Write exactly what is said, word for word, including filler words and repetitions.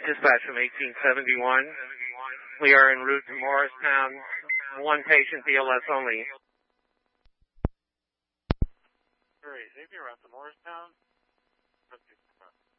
Dispatch from eighteen seventy-one. We are en route to Morristown. One patient, B L S only. Xavier, out to Morristown.